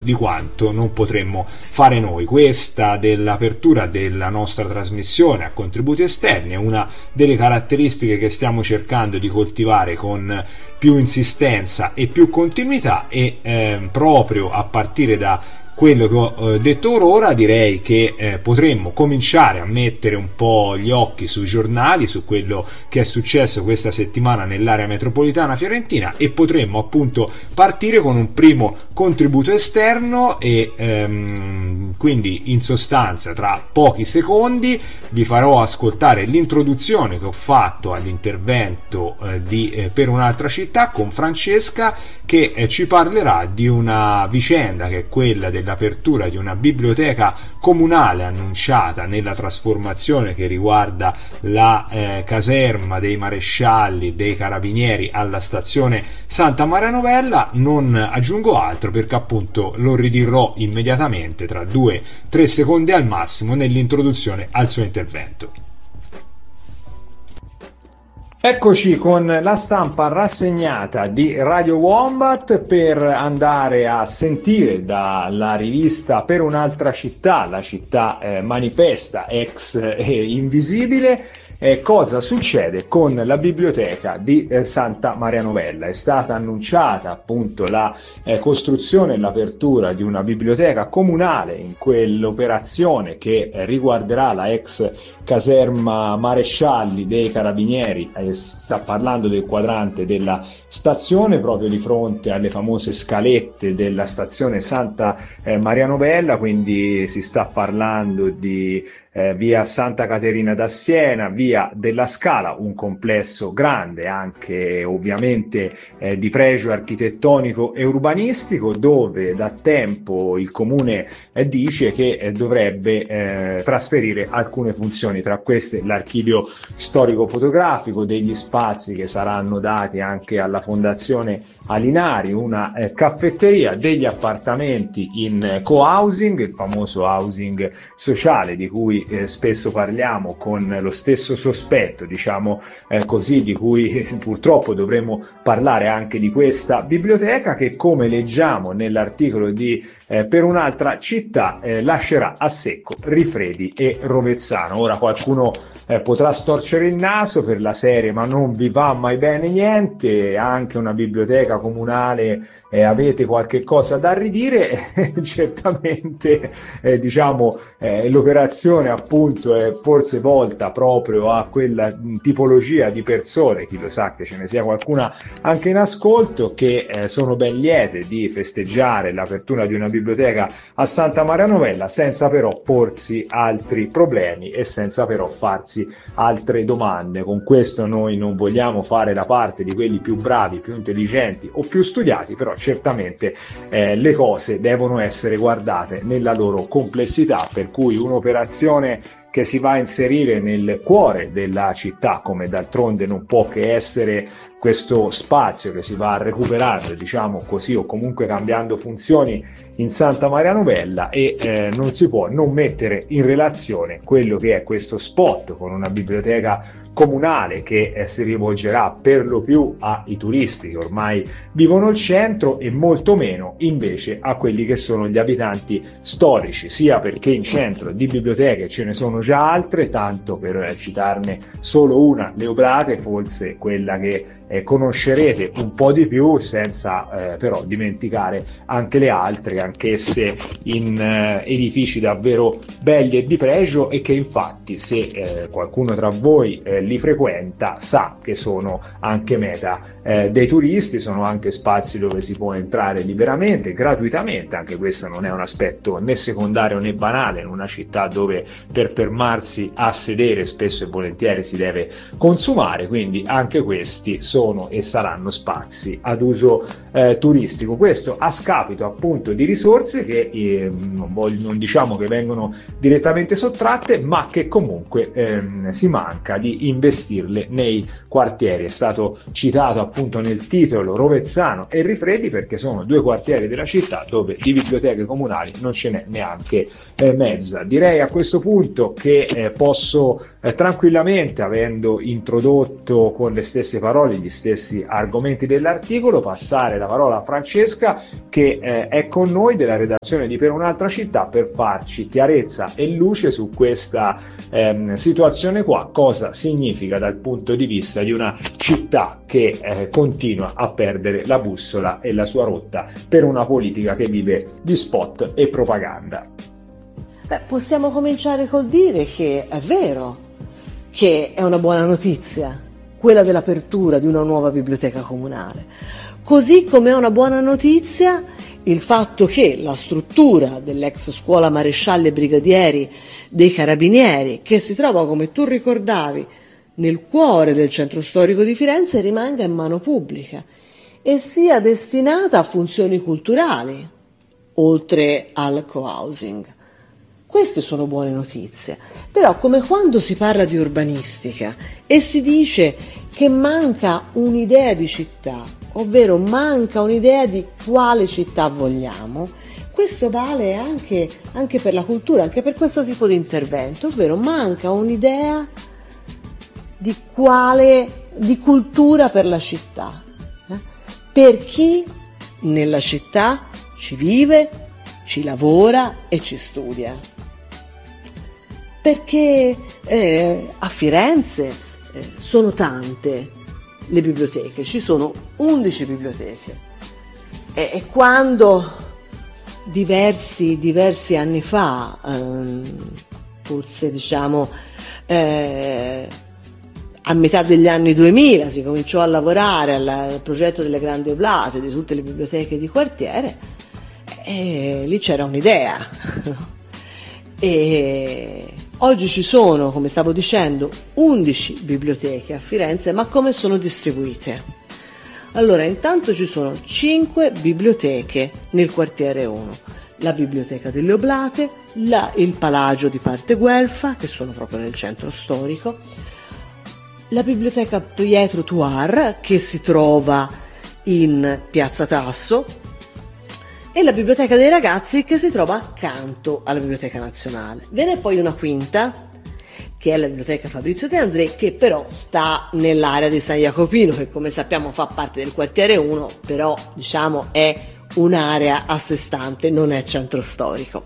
di quanto non potremmo fare noi. Questa dell'apertura della nostra trasmissione a contributi esterni è una delle caratteristiche che stiamo cercando di coltivare con più insistenza e più continuità, e proprio a partire da quello che ho detto ora, direi che potremmo cominciare a mettere un po' gli occhi sui giornali, su quello che è successo questa settimana nell'area metropolitana fiorentina, e potremmo appunto partire con un primo contributo esterno. E quindi in sostanza tra pochi secondi vi farò ascoltare l'introduzione che ho fatto all'intervento di Per un'altra città con Francesca, che ci parlerà di una vicenda che è quella dell'apertura di una biblioteca comunale annunciata nella trasformazione che riguarda la caserma dei marescialli dei carabinieri alla stazione Santa Maria Novella. Non aggiungo altro, perché appunto lo ridirò immediatamente tra 2-3 secondi al massimo nell'introduzione al suo intervento. Eccoci con la stampa rassegnata di Radio Wombat per andare a sentire dalla rivista Per un'altra città, la città manifesta ex Invisibile, cosa succede con la biblioteca di Santa Maria Novella. È stata annunciata appunto la costruzione e l'apertura di una biblioteca comunale in quell'operazione che riguarderà la ex caserma marescialli dei carabinieri. Sta parlando del quadrante della stazione, proprio di fronte alle famose scalette della stazione Santa Maria Novella, quindi si sta parlando di via Santa Caterina da Siena, via della Scala, un complesso grande anche ovviamente di pregio architettonico e urbanistico, dove da tempo il comune dice che dovrebbe trasferire alcune funzioni, tra queste l'archivio storico-fotografico, degli spazi che saranno dati anche alla Fondazione Alinari, una caffetteria, degli appartamenti in co-housing, il famoso housing sociale di cui spesso parliamo con lo stesso sospetto, diciamo così, di cui purtroppo dovremo parlare anche di questa biblioteca che, come leggiamo nell'articolo di Per un'altra città, lascerà a secco Rifredi e Rovezzano. Ora qualcuno potrà storcere il naso per la serie, ma non vi va mai bene niente, anche una biblioteca comunale, avete qualche cosa da ridire? Certamente diciamo l'operazione appunto è forse volta proprio a quella tipologia di persone, chi lo sa che ce ne sia qualcuna anche in ascolto, che sono ben liete di festeggiare l'apertura di una biblioteca a Santa Maria Novella senza però porsi altri problemi e senza però farsi altre domande. Con questo noi non vogliamo fare la parte di quelli più bravi, più intelligenti o più studiati, però certamente le cose devono essere guardate nella loro complessità, per cui un'operazione che si va a inserire nel cuore della città, come d'altronde non può che essere questo spazio che si va a recuperare, diciamo così, o comunque cambiando funzioni in Santa Maria Novella, e non si può non mettere in relazione quello che è questo spot con una biblioteca comunale che si rivolgerà per lo più ai turisti che ormai vivono al centro e molto meno invece a quelli che sono gli abitanti storici, sia perché in centro di biblioteche ce ne sono già altre, tanto per citarne solo una, Le Oblate, forse quella che conoscerete un po' di più, senza però dimenticare anche le altre, anch'esse in edifici davvero belli e di pregio, e che infatti se qualcuno tra voi li frequenta sa che sono anche meta dei turisti, sono anche spazi dove si può entrare liberamente, gratuitamente. Anche questo non è un aspetto né secondario né banale in una città dove per fermarsi a sedere spesso e volentieri si deve consumare, quindi anche questi sono e saranno spazi ad uso turistico. Questo a scapito appunto di risorse che non diciamo che vengono direttamente sottratte, ma che comunque si manca di investirle nei quartieri. È stato citato appunto appunto nel titolo Rovezzano e Rifredi, perché sono due quartieri della città dove di biblioteche comunali non ce n'è neanche mezza. Direi a questo punto che posso tranquillamente, avendo introdotto con le stesse parole gli stessi argomenti dell'articolo, passare la parola a Francesca, che è con noi della redazione di Per un'altra città, per farci chiarezza e luce su questa situazione qua, cosa significa dal punto di vista di una città che continua a perdere la bussola e la sua rotta per una politica che vive di spot e propaganda. Beh, possiamo cominciare col dire che è vero che è una buona notizia quella dell'apertura di una nuova biblioteca comunale, così come è una buona notizia il fatto che la struttura dell'ex scuola marescialli e brigadieri dei Carabinieri, che si trova, come tu ricordavi, nel cuore del centro storico di Firenze, rimanga in mano pubblica e sia destinata a funzioni culturali, oltre al co-housing. Queste sono buone notizie, però come quando si parla di urbanistica e si dice che manca un'idea di città, ovvero manca un'idea di quale città vogliamo, questo vale anche per la cultura, anche per questo tipo di intervento, ovvero manca un'idea di cultura per la città, per chi nella città ci vive, ci lavora e ci studia. Perché a Firenze sono tante le biblioteche, ci sono 11 biblioteche e quando diversi anni fa, forse diciamo a metà degli anni 2000, si cominciò a lavorare al progetto delle grandi oblate di tutte le biblioteche di quartiere, lì c'era un'idea. E oggi ci sono, come stavo dicendo, 11 biblioteche a Firenze, ma come sono distribuite? Allora, intanto ci sono 5 biblioteche nel quartiere 1, la biblioteca delle Oblate, il Palagio di Parte Guelfa, che sono proprio nel centro storico, la biblioteca Pietro Tuar, che si trova in Piazza Tasso, e la biblioteca dei ragazzi, che si trova accanto alla Biblioteca Nazionale. Ve n'è poi una quinta, che è la biblioteca Fabrizio De André, che però sta nell'area di San Jacopino, che come sappiamo fa parte del quartiere 1, però diciamo è un'area a sé stante, non è centro storico.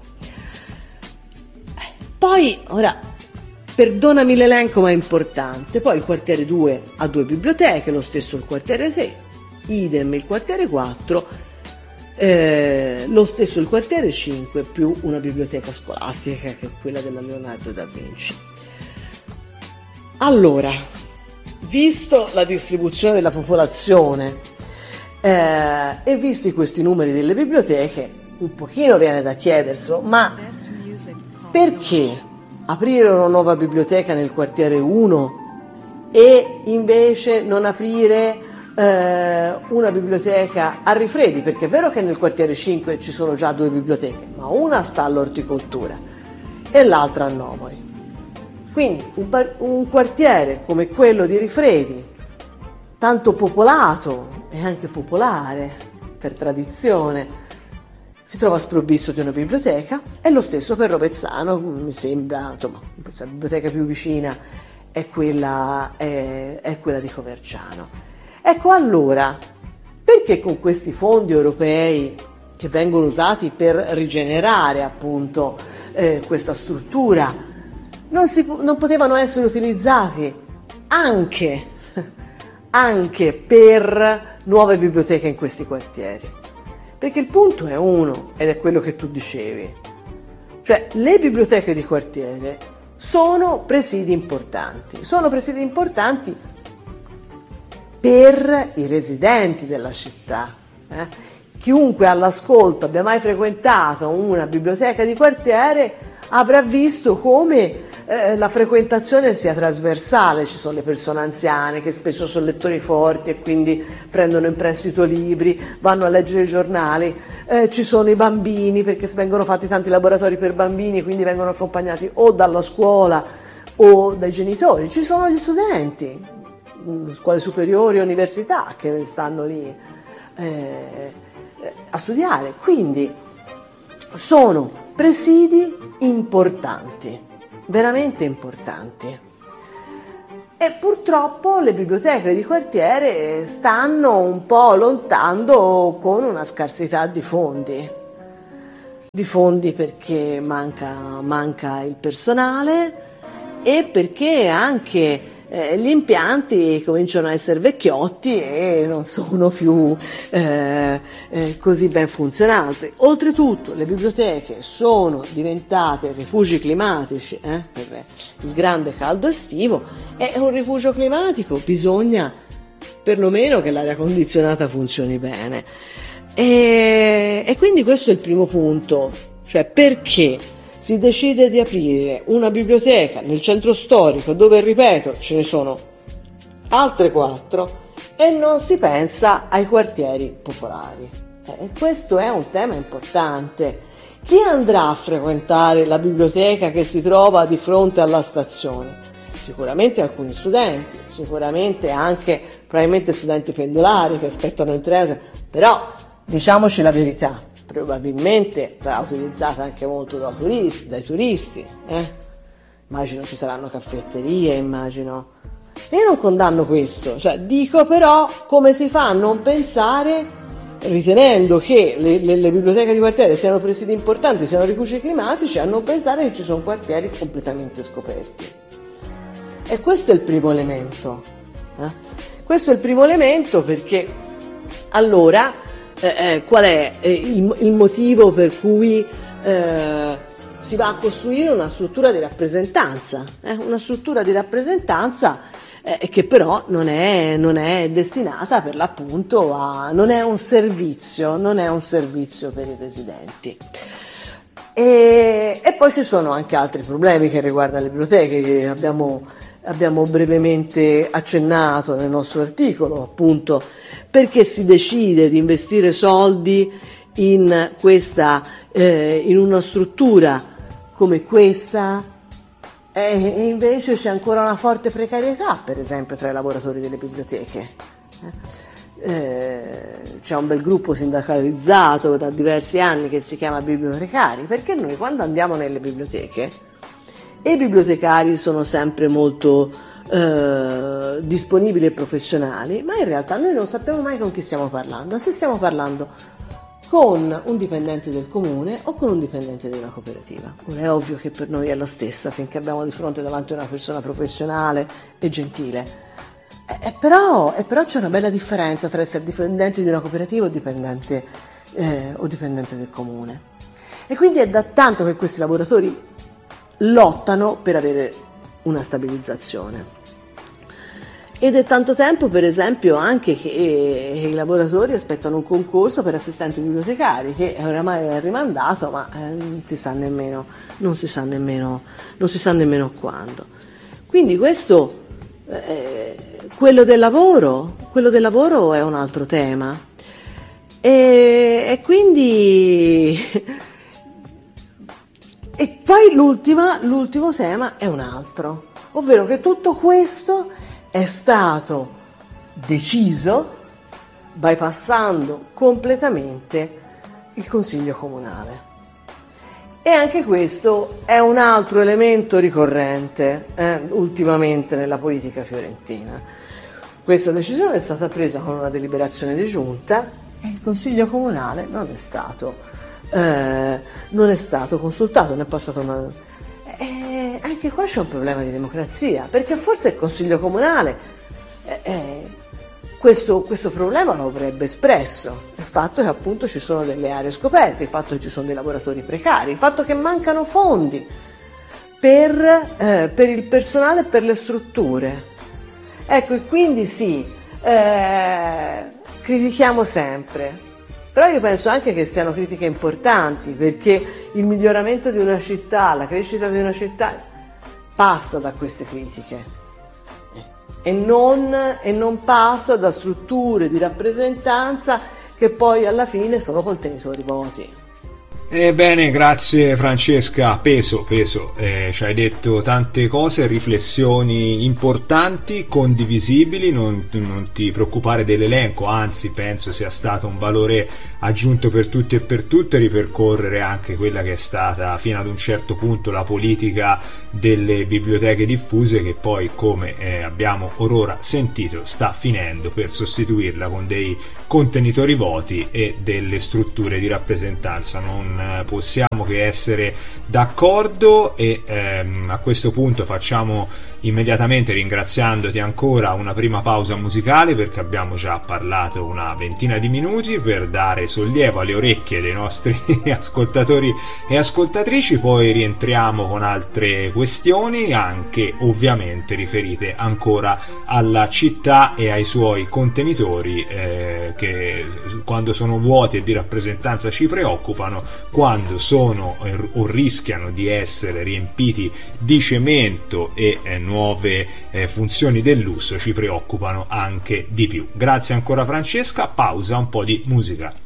Poi, ora, perdonami l'elenco ma è importante, poi il quartiere 2 ha 2 biblioteche, lo stesso il quartiere 3, idem il quartiere 4, lo stesso il quartiere 5, più una biblioteca scolastica che è quella della Leonardo da Vinci. Allora, visto la distribuzione della popolazione e visti questi numeri delle biblioteche, un pochino viene da chiederselo, ma perché aprire una nuova biblioteca nel quartiere 1 e invece non aprire una biblioteca a Rifredi? Perché è vero che nel quartiere 5 ci sono già 2 biblioteche, ma una sta all'orticoltura e l'altra a Novoi. Quindi un quartiere come quello di Rifredi, tanto popolato e anche popolare per tradizione, si trova sprovvisto di una biblioteca, e lo stesso per Rovezzano, mi sembra, insomma, la biblioteca più vicina è quella di Coverciano. Ecco, allora, perché con questi fondi europei che vengono usati per rigenerare appunto questa struttura non potevano essere utilizzati anche per nuove biblioteche in questi quartieri? Perché il punto è uno, ed è quello che tu dicevi, cioè le biblioteche di quartiere sono presidi importanti per i residenti della città. Chiunque all'ascolto abbia mai frequentato una biblioteca di quartiere avrà visto come la frequentazione sia trasversale. Ci sono le persone anziane che spesso sono lettori forti e quindi prendono in prestito libri, vanno a leggere i giornali, ci sono i bambini, perché vengono fatti tanti laboratori per bambini, quindi vengono accompagnati o dalla scuola o dai genitori, ci sono gli studenti, scuole superiori, università che stanno lì a studiare. Quindi sono presidi importanti, veramente importanti. E purtroppo le biblioteche di quartiere stanno un po' lontando con una scarsità di fondi perché manca il personale e perché anche gli impianti cominciano a essere vecchiotti e non sono più così ben funzionanti. Oltretutto le biblioteche sono diventate rifugi climatici per il grande caldo estivo, e un rifugio climatico bisogna perlomeno che l'aria condizionata funzioni bene. E quindi questo è il primo punto, cioè perché si decide di aprire una biblioteca nel centro storico dove, ripeto, ce ne sono altre 4 e non si pensa ai quartieri popolari. E questo è un tema importante. Chi andrà a frequentare la biblioteca che si trova di fronte alla stazione? Sicuramente alcuni studenti, sicuramente anche probabilmente studenti pendolari che aspettano il treno, però diciamoci la verità. Probabilmente sarà utilizzata anche molto dai turisti, Immagino ci saranno caffetterie, immagino. E io non condanno questo, cioè dico però come si fa a non pensare, ritenendo che le biblioteche di quartiere siano presidi importanti, siano rifugi climatici, a non pensare che ci sono quartieri completamente scoperti. E questo è il primo elemento. Questo è il primo elemento perché allora qual è il motivo per cui si va a costruire una struttura di rappresentanza, una struttura di rappresentanza che però non è destinata per l'appunto non è un servizio per i residenti. E poi ci sono anche altri problemi che riguardano le biblioteche che abbiamo brevemente accennato nel nostro articolo, appunto perché si decide di investire soldi in una struttura come questa e invece c'è ancora una forte precarietà, per esempio, tra i lavoratori delle biblioteche. C'è un bel gruppo sindacalizzato da diversi anni che si chiama bibliotecari, perché noi quando andiamo nelle biblioteche i bibliotecari sono sempre molto disponibili e professionali, ma in realtà noi non sappiamo mai con chi stiamo parlando, se stiamo parlando con un dipendente del comune o con un dipendente di una cooperativa. Ora è ovvio che per noi è la stessa finché abbiamo di fronte davanti una persona professionale e gentile, però c'è una bella differenza tra essere dipendente di una cooperativa o dipendente del comune. E quindi è da tanto che questi lavoratori lottano per avere una stabilizzazione. Ed è tanto tempo, per esempio, anche che i lavoratori aspettano un concorso per assistenti bibliotecari, che oramai è rimandato, ma non si sa nemmeno quando. Quindi questo, quello del lavoro è un altro tema. E quindi e poi l'ultimo tema è un altro, ovvero che tutto questo è stato deciso bypassando completamente il Consiglio Comunale. E anche questo è un altro elemento ricorrente ultimamente nella politica fiorentina. Questa decisione è stata presa con una deliberazione di giunta e il Consiglio Comunale non è stato consultato, ne è passato una... anche qua c'è un problema di democrazia, perché forse il Consiglio Comunale questo problema lo avrebbe espresso, il fatto che appunto ci sono delle aree scoperte, il fatto che ci sono dei lavoratori precari, il fatto che mancano fondi per il personale e per le strutture. Ecco, e quindi sì, critichiamo sempre. Però io penso anche che siano critiche importanti, perché il miglioramento di una città, la crescita di una città passa da queste critiche e non passa da strutture di rappresentanza che poi alla fine sono contenitori voti. Bene, grazie Francesca, peso, ci hai detto tante cose, riflessioni importanti, condivisibili, non ti preoccupare dell'elenco, anzi penso sia stato un valore aggiunto per tutti e per tutte ripercorrere anche quella che è stata fino ad un certo punto la politica delle biblioteche diffuse, che poi, come abbiamo orora sentito, sta finendo per sostituirla con dei contenitori voti e delle strutture di rappresentanza. Non possiamo che essere d'accordo e a questo punto facciamo immediatamente, ringraziandoti ancora, una prima pausa musicale, perché abbiamo già parlato una ventina di minuti, per dare sollievo alle orecchie dei nostri ascoltatori e ascoltatrici. Poi rientriamo con altre questioni, anche ovviamente riferite ancora alla città e ai suoi contenitori, che quando sono vuoti e di rappresentanza ci preoccupano, quando sono o rischiano di essere riempiti di cemento e nuove funzioni del lusso ci preoccupano anche di più. Grazie ancora Francesca, pausa, un po' di musica.